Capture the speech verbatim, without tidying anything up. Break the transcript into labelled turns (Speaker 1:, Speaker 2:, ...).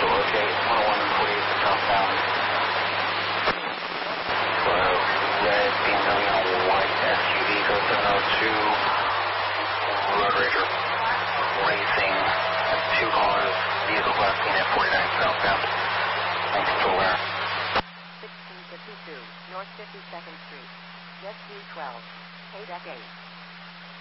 Speaker 1: locate one oh one forty-eight southbound. So, red B M W white S U V goes seven oh two. Road Rager racing at two cars. Vehicle class seen at forty-nine southbound. And control there.
Speaker 2: sixteen fifty-two North fifty-second Street. Jet two twelve. K deck eight.